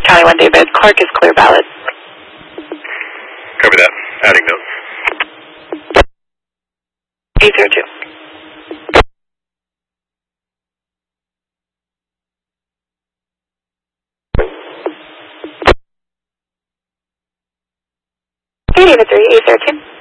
County 1 David, Clark is clear ballot. Cover that. Adding notes. 802. Hey, David 3, 802.